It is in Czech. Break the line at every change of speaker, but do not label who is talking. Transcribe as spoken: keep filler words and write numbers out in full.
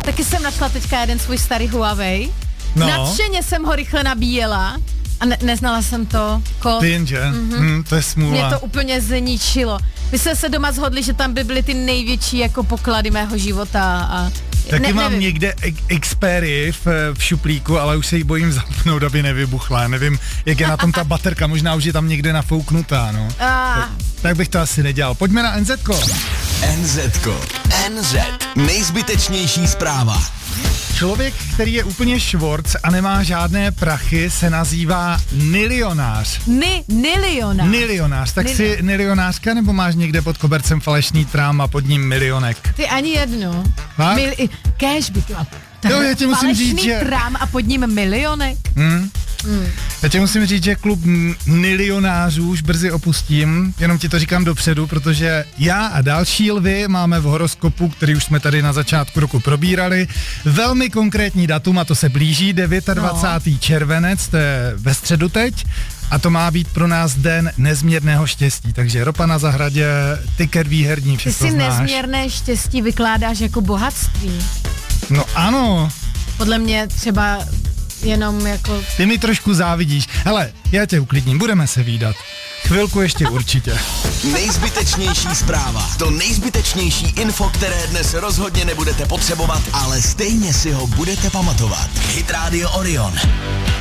Taky jsem našla teďka jeden svůj starý Huawei.
No.
Nadšeně jsem ho rychle nabíjela a ne- neznala jsem to kód.
Ty jenže, mm-hmm. mm, to je smůla.
Mě to úplně zničilo. My jsme se doma shodli, že tam by byly ty největší jako poklady mého života a
taky
ne,
mám
nevím.
někde Xperii v, v šuplíku, ale už se jí bojím zapnout, aby nevybuchla. Nevím, jak je na tom ta baterka, možná už je tam někde nafouknutá, no.
Ah.
Tak, tak bych to asi nedělal. Pojďme na NZko.
NZko. N Z. Nejzbytečnější zpráva.
Člověk, který je úplně švorc a nemá žádné prachy, se nazývá nilionář.
Ni, nilionář.
Nilionář. Tak
Nil-
jsi nilionářka, nebo máš někde pod kobercem falešný trám a pod ním milionek?
Ty ani jedno.
Fakt?
Mil- cash by to.
Jo, já ti musím
falešný
říct, že...
trám a pod ním milionek.
Hmm?
Hmm.
Já ti musím říct, že klub m- milionářů už brzy opustím, jenom ti to říkám dopředu, protože já a další lvy máme v horoskopu, který už jsme tady na začátku roku probírali, velmi konkrétní datum a to se blíží, dvacátého
No.
červenec, to je ve středu teď, a to má být pro nás den nezměrného štěstí, takže ropa na zahradě, tiket výherní,
Ty
všechno
si
znáš.
nezměrné štěstí vykládáš jako bohatství.
No ano,
Podle mě třeba jenom jako...
ty mi trošku závidíš, hele, já tě uklidním, budeme se vídat. Chvilku ještě určitě.
Nejzbytečnější zpráva. To nejzbytečnější info, které dnes rozhodně nebudete potřebovat, ale stejně si ho budete pamatovat. Hit Radio Orion.